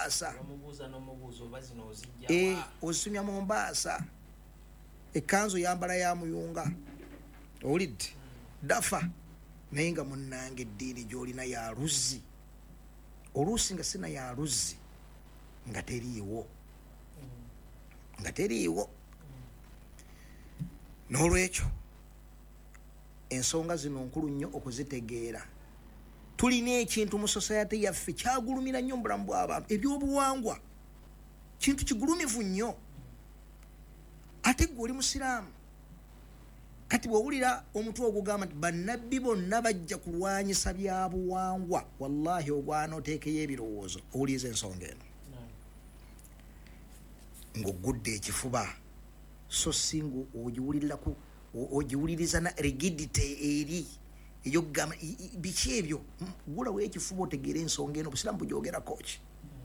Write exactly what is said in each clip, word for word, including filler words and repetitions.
Mombasa eh ozisumya Mombasa ekanzu yambala ya muyunga olid dafa nainga munnange dini jolina ya ruzi olusi nga sina ya ruzi nga teriiwo nga teriiwo n'olwekyo ensonga zino nkulu nnyo okuzitegeera. Tulina ekintu mu society yaffe kyagulumira nnyo mu bulamu bw'abantu, ebyobuwangwa kintu kigulumivu nnyo. Ate gwe oli musiraamu kati bw'owulira omuntu ogugamba nti bannabbi bonna bajja kulwanyisa bya buwangwa, wallahi ogwana oteekeyo ebirowoozo owuliriza ensonga eno ng'ogudde ekifuba so singu ogiwuliriraku ogiwuliriza na rigidity eri eyogamba biki ebyo gulawo ekifuba otegeera ensonga eno obusiraamu bugyogerako ki.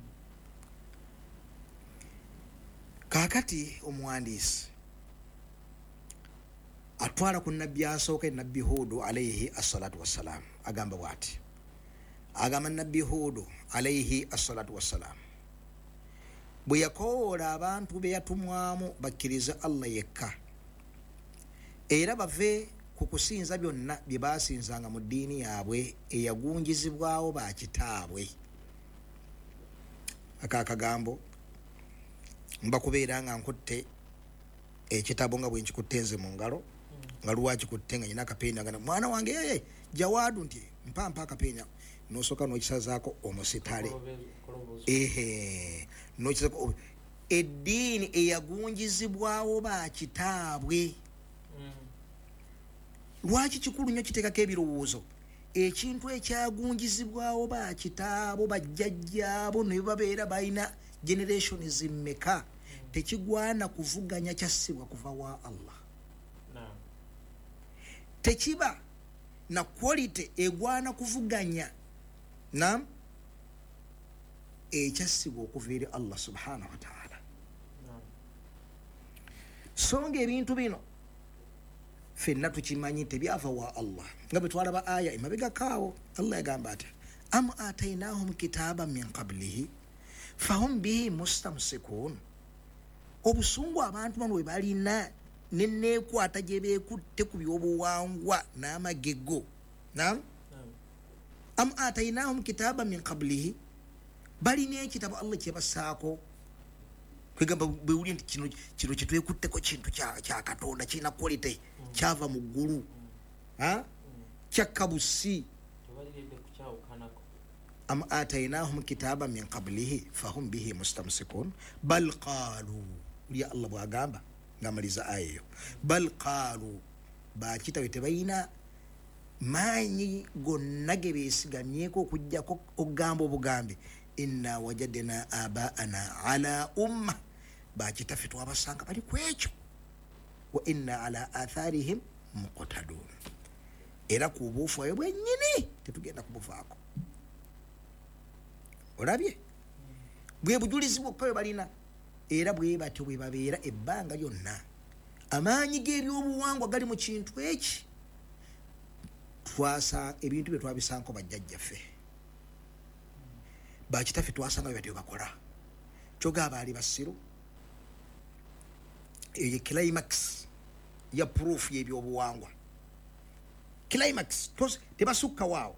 Kaakati omuwandiisi atwala ku nabbi asooka nabbi Huudu alayhi assalatu wassalaam agamba bw'ati agamba nabbi Huudu alayhi assalatu wassalaam bwe yakoola abantu be yatumwamu bakkiriza Allah yekka era bave ku kusinza byonna bye baasinzanga mu ddiini yaabwe eyagunjizibwawo ba kitaabwe. Akaakagambo mbakubeera nga nkutte ekitabo nga bwe nkikutte nze mu ngalo nga luwakikutte nga nyina akapeenya nga mwana wange yeye Jawaadu nti mpampa akapeenya n'osooka n'okisazaako omusitale ehe n'okisazaako eddiini eyagunjizibwawo ba kitaabwe. Lwaki kikulu nnyo kiteekako ebirowoozo ekintu ekyagunjizibwawo ba kitaabo bajjajjaabo ne babeera balina generations mmeka tekigwana kuvuganya kyassibwa kuva wa Allah. Tekiba na quality egwana kuvuganya nam ekyassibwa okuva eri Allah subhanahu wa ta'ala. Songa ebintu bino fenna tukimanyi tebyava wa Allah nga bwe twalaba aya emabega kaawo Allah yagamba ati am atainahum kitaban min qablihi fahum bihi mustamsikun. Obusungu abantu bano bwe balina nenneekwata gye beekutte ku byobuwangwa n'amagego nam am atainahum kitaban min qablihi balina ekitabo Allah kyebasaako kwegamba bewuli nti kino kino kitwekutteko kintu kya Katonda kirina quality kyava mu ggulu kyakkabusi. am atainahum kitaban min qablihi fahum bihi mustamsikun bal qaalu ya Allah bwagamba ngamaliza ayo bal qaalu bakitawe tebayina maanyi gonna ge beesigamyeko okujjako okugamba obugambe inna wajadna abaana ala umma bakitafe twabasanga bali kwekyo wa inna ala atharihim muqtadun. Era ku bufu ayo bwennyini tetugenda kubufaako. Olabye bwe bujulizi bwokka bwe balina era bwe batyo bwe babeera ebbanga lyonna. Amaanyi g'ebyobuwangwa gali mu kintu eki twasa ebintu bye twabisanko bajjajjaffe bakitaffe twasanga bwe batyo bakola kyoga abaali basiru eyo climax ya proof y'ebyobuwangwa climax tebasukka waawo.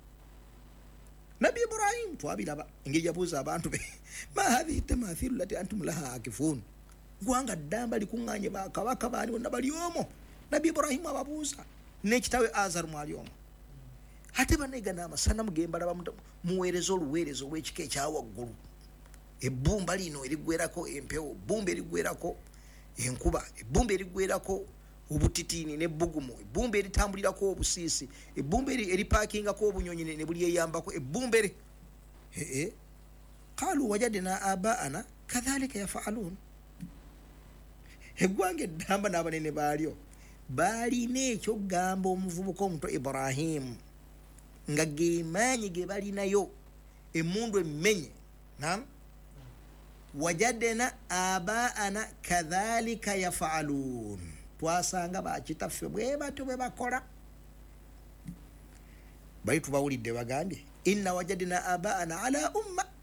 Nabi Ibrahim twabiraba engeri yabuuza abantu be ma hadhihi tamathilu lati antum laha akifun gwanga ddamba likuŋŋaanye bakabaka baani bonna bali omwo. Nabi Ibrahim ababuuza n'ekitawe Azar mwali omwo ate banega n'amasanamu gembalaba muweereza oluweereza olw'ekika ekyawaggulu. Ebbumba lino erigwerako empewo, ebbumba erigwerako enkuba, ebbumba erigwerako obutitiini n'ebbugumu, ebbumba eritambulirako obusiisi, ebbumba eripaakingako obunyonyi ne buli eyambako, ebbumba eri ee qaalu wajadna abaana kadhalika yafaaluun. Eggwanga eddamba n'abanene baalyo balina ekyogamba omuvubuka omuto Ibrahim nga ge maanyi ge balinayo emmundu emmenye nam wajadna abaana kadhalika yafaaluun. Twasanga bakitaffe bwe batyo bwe bakola. Bali tubawulidde bagambye inna wajadna abaana ala umma